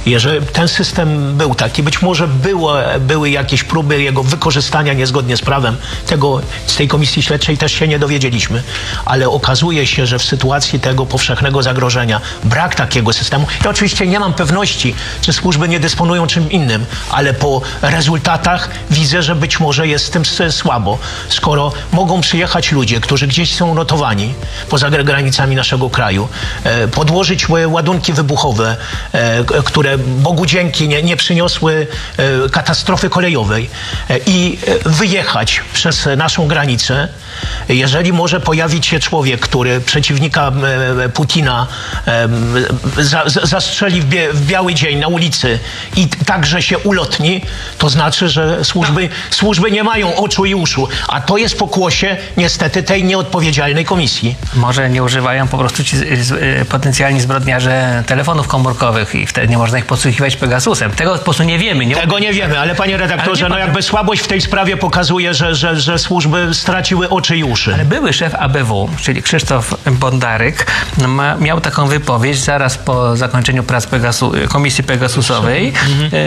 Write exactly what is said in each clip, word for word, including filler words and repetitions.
Jeżeli ten system był taki, być może było, były jakieś próby jego wykorzystania niezgodnie z prawem, tego z tej komisji śledczej też się nie dowiedzieliśmy, ale okazuje się, że w sytuacji tego powszechnego zagrożenia brak takiego systemu. Ja oczywiście nie mam pewności, czy służby nie dysponują czym innym, ale po rezultatach widzę, że być może jest z tym słabo. Skoro mogą przyjechać ludzie, którzy gdzieś są notowani poza granicami naszego kraju, e, podłożyć ładunki wybuchowe, e, które Bogu dzięki nie, nie przyniosły e, katastrofy kolejowej e, i wyjechać przez naszą granicę, jeżeli może pojawić się człowiek, który przeciwnika e, Putina e, za, zastrzeli w, bie, w biały dzień na ulicy i także się ulotni, to znaczy, że służby, służby nie mają oczu i uszu. A to jest pokłosie niestety tej nieodpowiedzialnej komisji. Może nie używają po prostu ci z, z, potencjalni zbrodniarze telefonów komórkowych i wtedy nie można ich podsłuchiwać Pegasusem. Tego po prostu nie wiemy. Nie Tego nie wiemy, ale panie redaktorze, ale no jakby słabość w tej sprawie pokazuje, że, że, że służby straciły oczy i uszy. Ale były szef A B W, czyli Krzysztof Bondaryk, ma, miał taką wypowiedź zaraz po zakończeniu prac Pegasu, Komisji Pegasusowej. Mhm. E,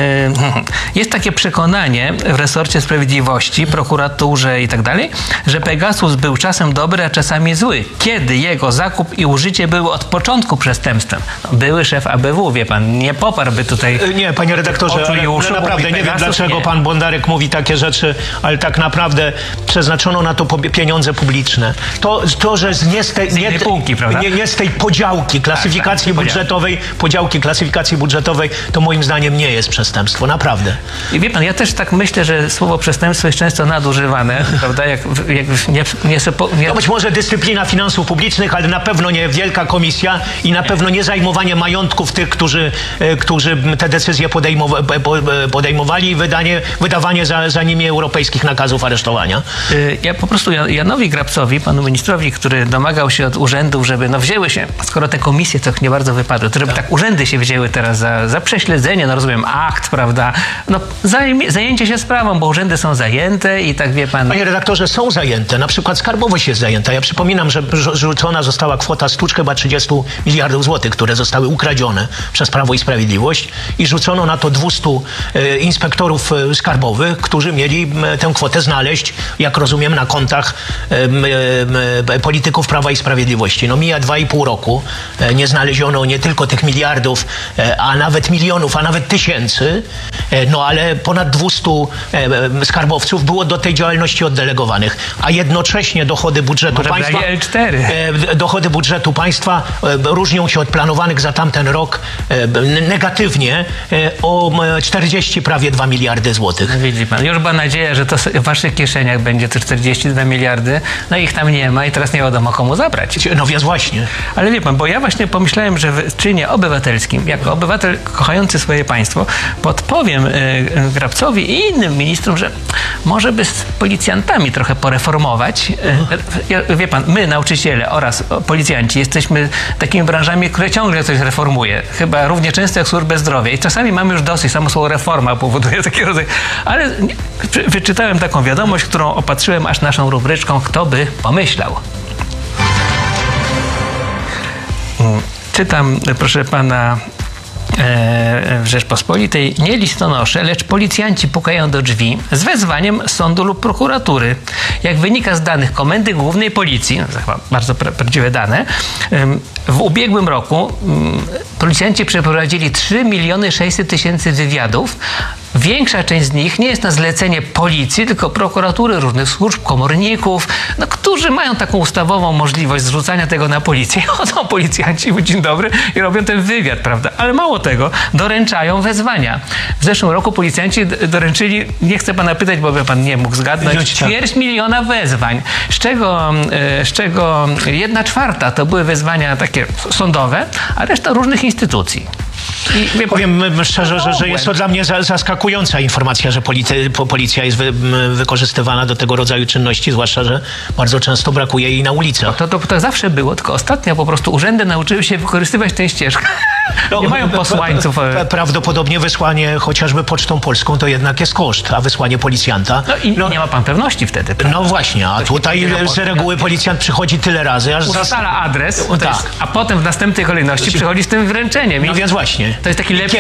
e, jest takie przekonanie w resorcie sprawiedliwości, prokuraturze i tak dalej, że Pegasus był czasem dobry, a czasami zły. Kiedy jego zakup i użycie były od początku przestępstwem. No, były szef A B W, wie pan, nie poparłby tutaj... Nie, panie redaktorze, ale, ale naprawdę nie wiem, dlaczego nie. pan Bondaryk mówi takie rzeczy, ale tak naprawdę przeznaczono na to pieniądze publiczne. To, to że z nie z tej, nie, półki, nie, nie z tej podziałki klasyfikacji tak, tak, budżetowej, podziałki klasyfikacji budżetowej, to moim zdaniem nie jest przestępstwo, naprawdę. I wie pan, ja też tak myślę, że słowo przestępstwo jest często nadużywane, prawda? Jak, jak nie, nie, nie... To być może dyscyplina finansów publicznych, ale na pewno nie wielka komisja i na pewno nie zajmowanie majątków tych, którzy, którzy te decyzje podejmowali i wydanie, wydawanie za, za nimi europejskich nakazów aresztowania. Ja po prostu Janowi Grabcowi, panu ministrowi, który domagał się od urzędów, żeby no wzięły się, skoro te komisje to nie bardzo wypadły, to żeby tak, tak urzędy się wzięły teraz za, za prześledzenie, no rozumiem, akt, prawda, no zajmie, zajęcie się sprawą, bo urzędy są zajęte i tak wie pan... Panie redaktorze, są zajęte, na przykład skarbowość jest zajęta. Ja przypominam, że rzucona została kwota stu chyba trzydziestu miliardów złotych, które zostały ukradzione przez Prawo i Sprawiedliwość i rzucono na to dwustu e, inspektorów e, skarbowych, którzy mieli e, tę kwotę znaleźć, jak rozumiem, na kontach e, e, polityków Prawa i Sprawiedliwości. No mija dwa i pół roku, e, nie znaleziono nie tylko tych miliardów, e, a nawet milionów, a nawet tysięcy, e, no ale ponad dwustu e, skarbowców było do tej działalności oddelegowanych, a jednocześnie dochody budżetu Może państwa L cztery. E, dochody budżetu państwa e, różnią się od planowanych za tamten rok e, negatywnie e, o czterdzieści prawie dwa miliardy złotych. No widzi pan, już była nadzieja, że to w waszych kieszeniach będzie te czterdzieści dwa miliardy, no ich tam nie ma i teraz nie wiadomo komu zabrać. No więc właśnie. Ale wie pan, bo ja właśnie pomyślałem, że w czynie obywatelskim, jako obywatel kochający swoje państwo, podpowiem e, Grabcowi i innym ministrom, że może by z policjantami trochę poreformować. E, wie pan, my, nauczyciele oraz policjanci, jesteśmy takimi branżami, które ciągle coś reformuje. Chyba równie często jak służbę zdrowia. I czasami mamy już dosyć, samo słowo reforma powoduje taki rodzaj. Ale wyczytałem taką wiadomość, którą opatrzyłem aż naszą rubryczką Kto by pomyślał. Czytam, proszę pana, w Rzeczpospolitej. Nie listonosze, lecz policjanci pukają do drzwi z wezwaniem sądu lub prokuratury. Jak wynika z danych Komendy Głównej Policji, to chyba bardzo pra- prawdziwe dane, w ubiegłym roku policjanci przeprowadzili trzy miliony sześćset tysięcy wywiadów. Większa część z nich nie jest na zlecenie policji, tylko prokuratury, różnych służb, komorników, no, którzy mają taką ustawową możliwość zrzucania tego na policję. Chodzą policjanci, dzień dobry, i robią ten wywiad, prawda? Ale mało tego, doręczają wezwania. W zeszłym roku policjanci doręczyli, nie chcę pana pytać, bo by pan nie mógł zgadnąć, ćwierć miliona wezwań, z czego, z czego jedna czwarta to były wezwania takie sądowe, a reszta różnych instytucji. I powiem szczerze, że, że jest to dla mnie zaskakująca informacja, że policja jest wy, wykorzystywana do tego rodzaju czynności, zwłaszcza, że bardzo często brakuje jej na ulicach. To, to, to zawsze było, tylko ostatnio po prostu urzędy nauczyły się wykorzystywać tę ścieżkę. No, nie mają posłańców. Prawdopodobnie wysłanie chociażby Pocztą Polską to jednak jest koszt, a wysłanie policjanta... No i no, nie ma pan pewności wtedy. Prawda? No właśnie, a tutaj z reguły policjant przychodzi tyle razy, aż... Ustala adres, tak. jest, a potem w następnej kolejności przychodzi z tym wręczeniem. No więc właśnie. To jest taki lepszy